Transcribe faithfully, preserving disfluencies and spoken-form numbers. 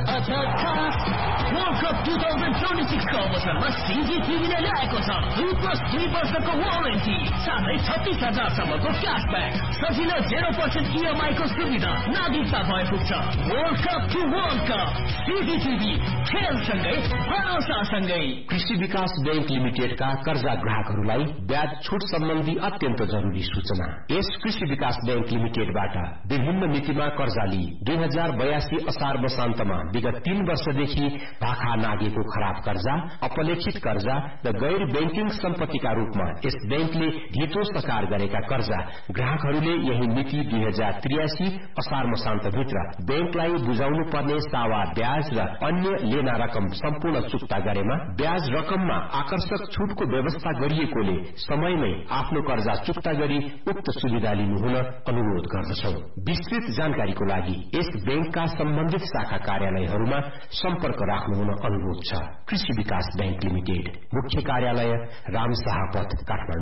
अझ खास world cup दुई हजार छब्बिस को अवसरमा सीजी टिभीले ल्याएको छ दुई प्लस दुई वर्षको वारेन्टी साथै छत्तीस हजारसम्मको क्यासब्याक सजिलो जेरो पर्सेन्ट इएमआई को सुविधा नागरिकता भए पुग्छ। World cup to world cup CG TV खेलसँगै भरोसासँगै। कृषि विकास बैंक लिमिटेडका कर्जा ग्राहकहरूलाई ब्याज छुट सम्बन्धी अत्यन्त जरुरी सूचना। यस कृषि विकास बैंक लिमिटेडबाट विभिन्न मितिमा कर्जा लिई दुई हजार बयासी असार वसान्तमा विगत तीन वर्षदेखि भाखा नागेको खराब कर्जा, अपलेखित कर्जा र गैर बैंकिङ सम्पत्तिका रूपमा यस बैंकले ढितो सकार गरेका कर्जा ग्राहकहरूले यही मिति दुई हजार त्रियासी असार मसान्तभित्र बैंकलाई बुझाउनु पर्ने सावा ब्याज र अन्य लेना रकम सम्पूर्ण चुक्ता गरेमा ब्याज रकममा आकर्षक छूटको व्यवस्था गरिएकोले समयमै आफ्नो कर्जा चुक्ता गरी उक्त सुविधा लिनु हुन अनुरोध गर्दछौ। विस्तृत जानकारीको लागि यस बैंकका सम्बन्धित शाखा कार्यालयहरूमा सम्पर्क राख्नु हुन अनुरोध छ। कृषि विकास बैंक लिमिटेड, मुख्य कार्यालय रामशाह पथ, काठमाडौँ।